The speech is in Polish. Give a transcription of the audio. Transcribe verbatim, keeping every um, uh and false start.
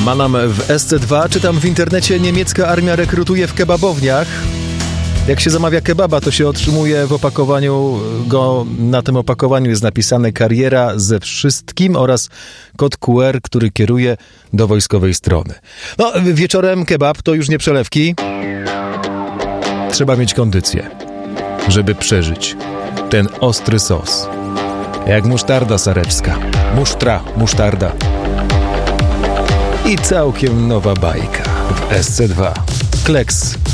Manam w S C dwa. Czytam w internecie, niemiecka armia rekrutuje w kebabowniach. Jak się zamawia kebaba, to się otrzymuje w opakowaniu go, na tym opakowaniu jest napisane kariera ze wszystkim oraz kod Q R, który kieruje do wojskowej strony. No, wieczorem kebab to już nie przelewki. Trzeba mieć kondycję, żeby przeżyć ten ostry sos. Jak musztarda sareczska. Musztra, musztarda. I całkiem nowa bajka w S C dwa. Kleks.